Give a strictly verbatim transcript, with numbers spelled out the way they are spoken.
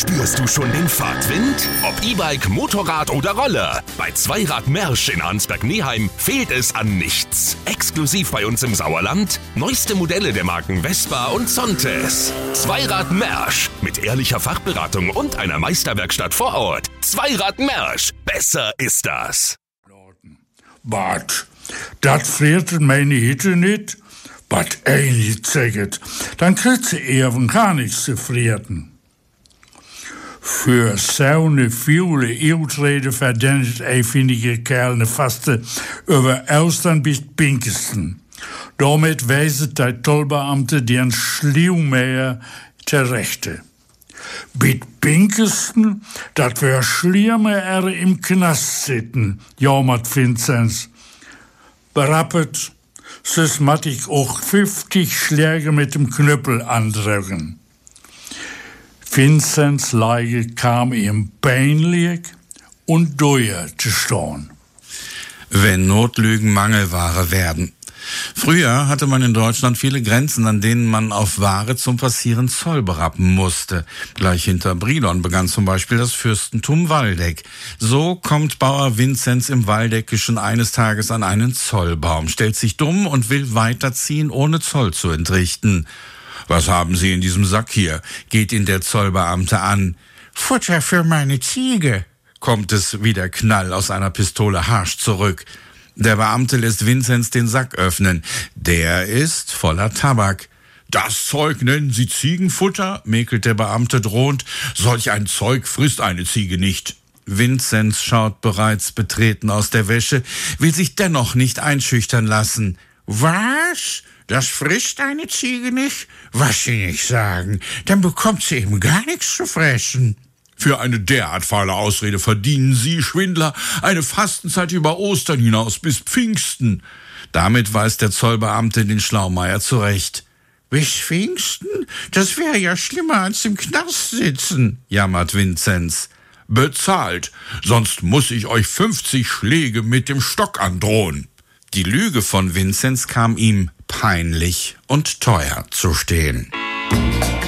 Spürst du schon den Fahrtwind? Ob E-Bike, Motorrad oder Roller. Bei Zweirad Mersch in Arnsberg-Neheim fehlt es an nichts. Exklusiv bei uns im Sauerland. Neueste Modelle der Marken Vespa und Zontes. Zweirad Mersch. Mit ehrlicher Fachberatung und einer Meisterwerkstatt vor Ort. Zweirad Mersch. Besser ist das. Bart, dat friert meine Hitte nicht. Bart einig zeget. Dann kriegt sie eher von gar nichts zu frieren. Für saune viele Eeuwtreden verdient einfindige Kerl ne Faste über Austern bis Pinkesten. Damit weiset der Tollbeamte den Schlieumäher terechte. Bit Pinkesten, dat wär schlimmer er im Knast sitten, jammert Vinzenz. Berappet, sus mat ich auch fünfzig Schläge mit dem Knüppel andrücken. Vinzenz Leige kam ihm peinlich und teuer zu stehen. Wenn Notlügen Mangelware werden. Früher hatte man in Deutschland viele Grenzen, an denen man auf Ware zum Passieren Zoll berappen musste. Gleich hinter Brilon begann zum Beispiel das Fürstentum Waldeck. So kommt Bauer Vinzenz im Waldeckischen eines Tages an einen Zollbaum, stellt sich dumm und will weiterziehen, ohne Zoll zu entrichten. »Was haben Sie in diesem Sack hier?« geht ihn der Zollbeamte an. »Futter für meine Ziege«, kommt es wie der Knall aus einer Pistole harsch zurück. Der Beamte lässt Vinzenz den Sack öffnen. Der ist voller Tabak. »Das Zeug nennen Sie Ziegenfutter?«, mäkelt der Beamte drohend. »Solch ein Zeug frisst eine Ziege nicht.« Vinzenz schaut bereits betreten aus der Wäsche, will sich dennoch nicht einschüchtern lassen. »Was? Das frisst eine Ziege nicht? Was Sie nicht sagen, dann bekommt sie eben gar nichts zu fressen.« Für eine derart faule Ausrede verdienen Sie, Schwindler, eine Fastenzeit über Ostern hinaus bis Pfingsten. Damit weist der Zollbeamte den Schlaumeier zurecht. »Bis Pfingsten? Das wäre ja schlimmer als im Knast sitzen«, jammert Vinzenz. »Bezahlt, sonst muss ich euch fünfzig Schläge mit dem Stock androhen.« Die Lüge von Vinzenz kam ihm peinlich und teuer zu stehen.